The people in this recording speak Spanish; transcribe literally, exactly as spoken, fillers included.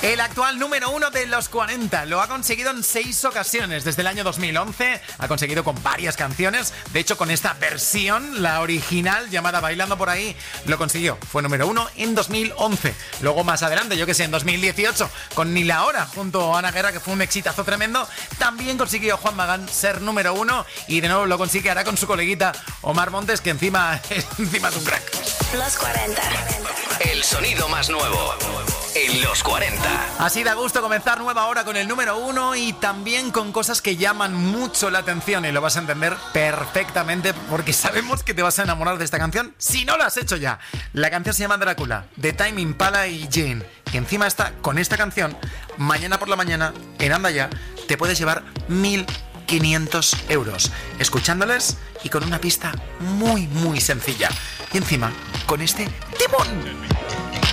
El actual número uno de los cuarenta lo ha conseguido en seis ocasiones desde el año dos mil once. Ha conseguido con varias canciones. De hecho, con esta versión, la original llamada Bailando por ahí, lo consiguió. Fue número uno en dos mil once. Luego más adelante, yo que sé, en dos mil dieciocho, con Ni la hora junto a Ana Guerra, que fue un exitazo tremendo, también consiguió Juan Magán ser número uno. Y de nuevo lo consigue ahora con su coleguita Omar Montes, que encima, encima es un crack. Los cuarenta. El sonido más nuevo en los cuarenta. Así da gusto comenzar nueva hora con el número uno y también con cosas que llaman mucho la atención, y lo vas a entender perfectamente porque sabemos que te vas a enamorar de esta canción si no lo has hecho ya. La canción se llama Drácula, de Tame Impala y Jane, que encima está con esta canción. Mañana por la mañana en Anda Ya te puedes llevar mil quinientos euros escuchándoles y con una pista muy muy sencilla, y encima con este timón.